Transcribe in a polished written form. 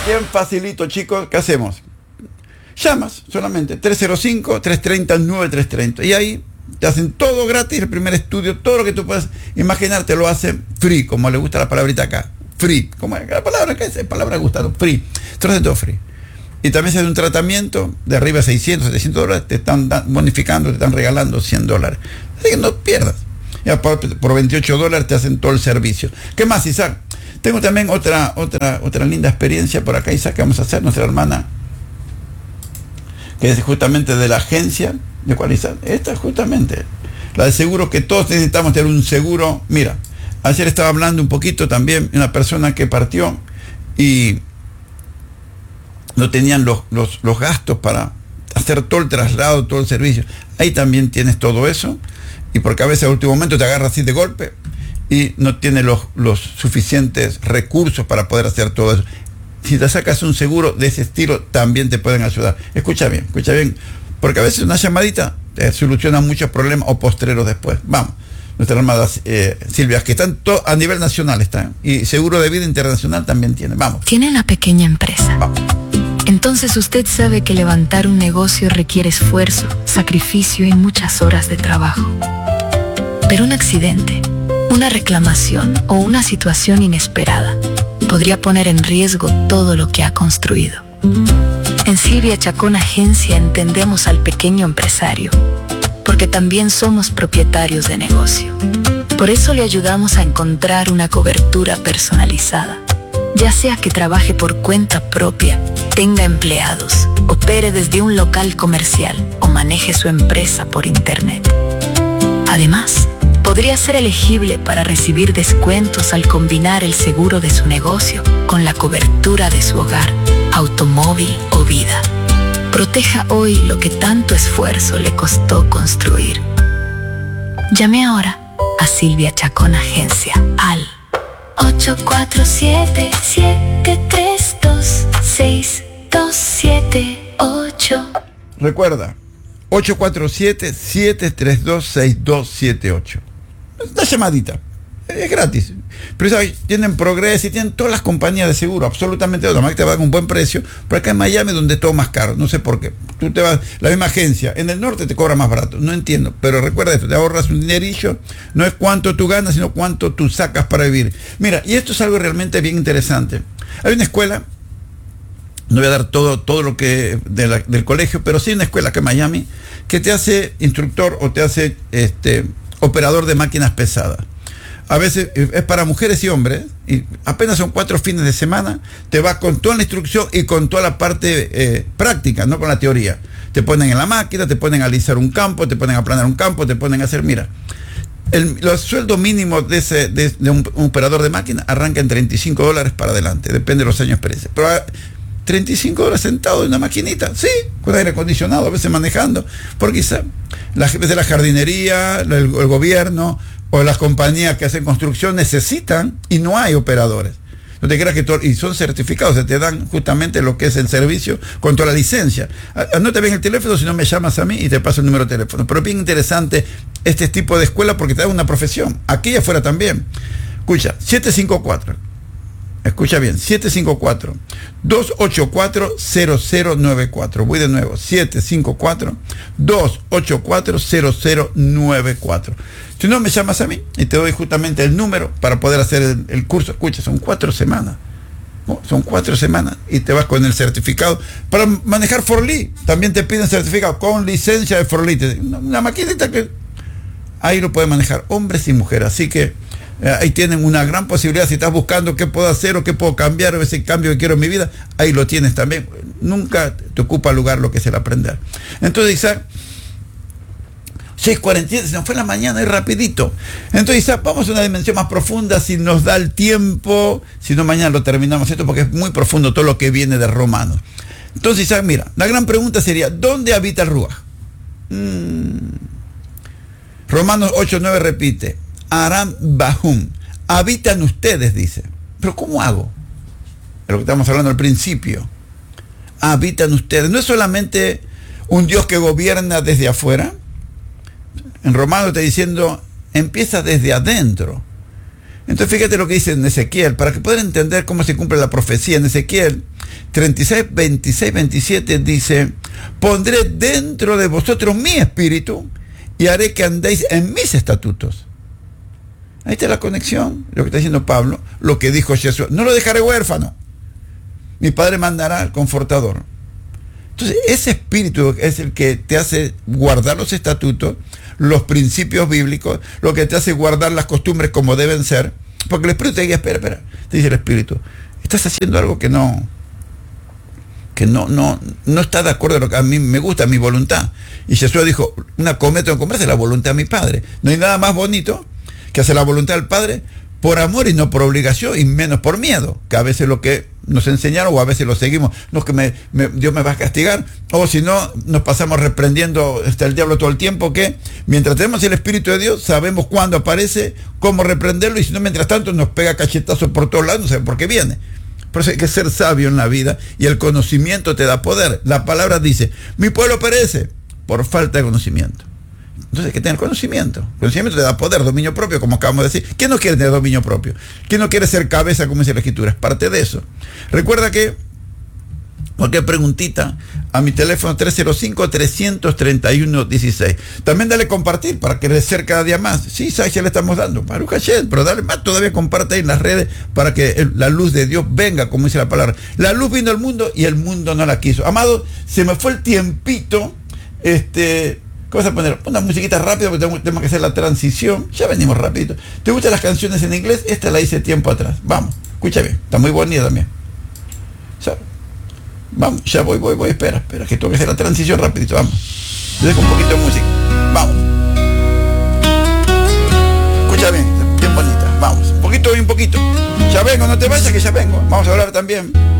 Bien facilito, chicos. ¿Qué hacemos? Llamas solamente 305-330-9330 y ahí te hacen todo gratis, el primer estudio, todo lo que tú puedas imaginar te lo hacen free, como le gusta la palabrita acá, free, como la palabra que es palabra gustado, free, te lo hacen todo free. Y también se hace un tratamiento de arriba de $600-700, te están bonificando, te están regalando $100. Así que no pierdas. Ya por $28 te hacen todo el servicio. ¿Qué más, Isaac? Tengo también otra linda experiencia por acá, Isaac, que vamos a hacer, nuestra hermana, que es justamente de la agencia de Cualizar. Esta es justamente la de seguro, que todos necesitamos tener un seguro. Mira, ayer estaba hablando un poquito también de una persona que partió y no tenían los gastos para hacer todo el traslado, todo el servicio. Ahí también tienes todo eso, y porque a veces al último momento te agarras así de golpe y no tienes los suficientes recursos para poder hacer todo eso. Si te sacas un seguro de ese estilo, también te pueden ayudar. Escucha bien, porque a veces una llamadita soluciona muchos problemas o postreros después. Vamos, nuestra hermana Silvia, que están a nivel nacional, están, y seguro de vida internacional también tiene. Vamos. Tiene una pequeña empresa. Vamos. Entonces usted sabe que levantar un negocio requiere esfuerzo, sacrificio y muchas horas de trabajo. Pero un accidente, una reclamación o una situación inesperada podría poner en riesgo todo lo que ha construido. En Silvia Chacón Agencia entendemos al pequeño empresario, porque también somos propietarios de negocio. Por eso le ayudamos a encontrar una cobertura personalizada, ya sea que trabaje por cuenta propia, tenga empleados, opere desde un local comercial o maneje su empresa por internet. Además, podría ser elegible para recibir descuentos al combinar el seguro de su negocio con la cobertura de su hogar, automóvil o vida. Proteja hoy lo que tanto esfuerzo le costó construir. Llame ahora a Silvia Chacón Agencia al 847-732-6278. Recuerda, 847-732-6278. Una llamadita, es gratis. Pero ¿sabes? Tienen Progress y tienen todas las compañías de seguro, absolutamente todas. Además que te va a un buen precio. Pero acá en Miami es donde todo más caro, no sé por qué. Tú te vas, la misma agencia, en el norte te cobra más barato, no entiendo. Pero recuerda esto, te ahorras un dinerillo, no es cuánto tú ganas, sino cuánto tú sacas para vivir. Mira, y esto es algo realmente bien interesante. Hay una escuela, no voy a dar todo lo que del colegio, pero sí hay una escuela acá en Miami que te hace instructor o te hace operador de máquinas pesadas. A veces es para mujeres y hombres, y apenas son 4 fines de semana, te vas con toda la instrucción y con toda la parte práctica, no con la teoría. Te ponen en la máquina, te ponen a alisar un campo, te ponen a aplanar un campo, te ponen a hacer, mira, los sueldos mínimos de un operador de máquina arranca en $35 para adelante, depende de los años de experiencia. Pero $35 sentado en una maquinita, sí, con aire acondicionado, a veces manejando, porque quizá a veces la jardinería, el gobierno o las compañías que hacen construcción necesitan y no hay operadores. No te creas que y son certificados, se te dan justamente lo que es el servicio con toda la licencia. No te ven el teléfono, si no me llamas a mí y te paso el número de teléfono. Pero es bien interesante este tipo de escuela porque te da una profesión. Aquí y afuera también. Escucha, 754. Escucha bien, 754-284-0094. Voy de nuevo, 754-284-0094. Si no, me llamas a mí y te doy justamente el número para poder hacer el curso. Escucha, son 4 semanas. ¿No? Son 4 semanas y te vas con el certificado. Para manejar Forlí, también te piden certificado con licencia de Forlí. Una maquinita que ahí lo pueden manejar hombres y mujeres. Así que ahí tienen una gran posibilidad. Si estás buscando qué puedo hacer o qué puedo cambiar o ese cambio que quiero en mi vida, ahí lo tienes también. Nunca te ocupa lugar lo que es el aprender. Entonces, Isaac, 6:47, se nos fue la mañana, es rapidito. Entonces, Isaac, vamos a una dimensión más profunda si nos da el tiempo. Si no, mañana lo terminamos esto porque es muy profundo todo lo que viene de Romanos. Entonces, Isaac, mira, la gran pregunta sería, ¿dónde habita el Ruaj? Romanos 8:9 repite, Aram Bahum, habitan ustedes, dice. Pero ¿cómo hago? Es lo que estamos hablando al principio. Habitan ustedes. No es solamente un Dios que gobierna desde afuera. En Romanos está diciendo, empieza desde adentro. Entonces fíjate lo que dice en Ezequiel, para que puedan entender cómo se cumple la profecía. En Ezequiel 36, 26, 27 dice: pondré dentro de vosotros mi espíritu y haré que andéis en mis estatutos. Ahí está la conexión, lo que está diciendo Pablo, lo que dijo Jesús: no lo dejaré huérfano, mi Padre mandará al Confortador. Entonces ese espíritu es el que te hace guardar los estatutos, los principios bíblicos, lo que te hace guardar las costumbres como deben ser, porque el espíritu te dice: espera, te dice el espíritu, estás haciendo algo que no está de acuerdo a lo que a mí me gusta, a mi voluntad. Y Jesús dijo: una cometa en comerse la voluntad de mi Padre. No hay nada más bonito que hacer la voluntad del Padre por amor y no por obligación, y menos por miedo, que a veces lo que nos enseñaron, o a veces lo seguimos, no es que Dios me va a castigar, o si no, nos pasamos reprendiendo el diablo todo el tiempo, que mientras tenemos el Espíritu de Dios, sabemos cuándo aparece, cómo reprenderlo, y si no, mientras tanto nos pega cachetazos por todos lados, no sabemos por qué viene. Por eso hay que ser sabio en la vida, y el conocimiento te da poder. La palabra dice: mi pueblo perece por falta de conocimiento. Entonces hay que tener conocimiento. El conocimiento te da poder, dominio propio, como acabamos de decir. ¿Quién no quiere tener dominio propio? ¿Quién no quiere ser cabeza, como dice la Escritura? Es parte de eso. Recuerda que cualquier preguntita a mi teléfono 305-331-16. También dale compartir para crecer cada día más. Sí, ya le estamos dando, Baruch Hashem, pero dale más todavía, comparte ahí en las redes para que la luz de Dios venga, como dice la palabra. La luz vino al mundo y el mundo no la quiso. Amado, se me fue el tiempito. ¿Qué vas a poner? Una musiquita rápida porque tenemos que hacer la transición. Ya venimos rapidito. ¿Te gustan las canciones en inglés? Esta la hice tiempo atrás. Vamos, escucha bien. Está muy bonita también. Vamos, ya voy. Espera, que tengo que hacer la transición rapidito. Vamos. Yo dejo un poquito de música. Vamos. Escucha bien, bien bonita. Vamos. Un poquito y un poquito. Ya vengo, no te vayas que ya vengo. Vamos a hablar también